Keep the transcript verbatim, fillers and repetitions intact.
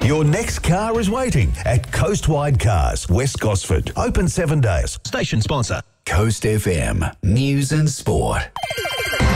Your next car is waiting at Coastwide Cars, West Gosford. Open seven days. Station sponsor. Coast F M News and Sport.